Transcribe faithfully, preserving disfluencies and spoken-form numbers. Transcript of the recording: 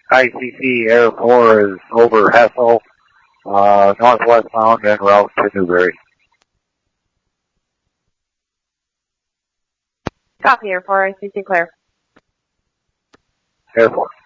I C C Air four is over Hessel, uh, northwestbound en route to Newberry. Copy, Air four, I C C clear. Air four.